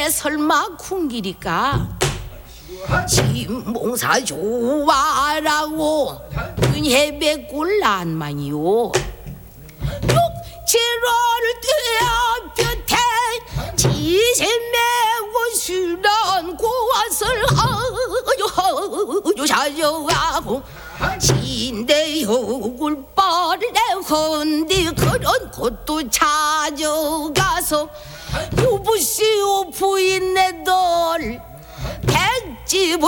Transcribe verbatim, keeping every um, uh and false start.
게 설마 군길일까? 신봉사 좋아라고 해배꿀 난만이요. 육칠월 뛰어볕에 지세 메고 수런 고왔을 하여 자져가고 신대역을 뻘에 헌디 그런 곳도 찾아가서 여보시오 부인네들 백집을